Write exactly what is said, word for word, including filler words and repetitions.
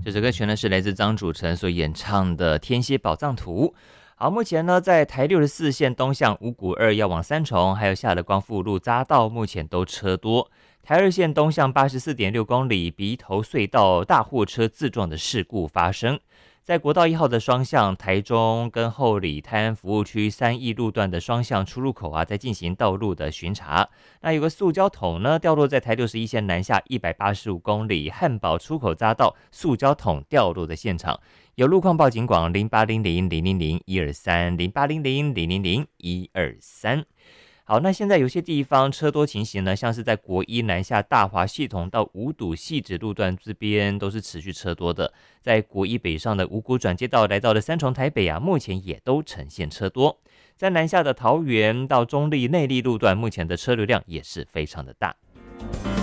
这首歌曲呢是来自张主成所演唱的《天蝎宝藏图》。好，目前呢在台六十四线东向五股二要往三重，还有下了光复路匝道，目前都车多。台二线东向八十四点六公里，鼻头隧道大货车自撞的事故发生。在国道一号的双向，台中跟后里泰安服务区三义路段的双向出入口啊，在进行道路的巡查。那有个塑胶桶呢，掉落在台六十一线南下一百八十五公里汉堡出口匝道，塑胶桶掉落的现场。有路况报警广零八零零零零零一二三零八零零零零零一二三。好，那现在有些地方车多情形呢，像是在国一南下大华系统到五堵汐止路段这边都是持续车多的，在国一北上的五股转接道来到了三重台北啊，目前也都呈现车多。在南下的桃园到中立内坜路段，目前的车流量也是非常的大。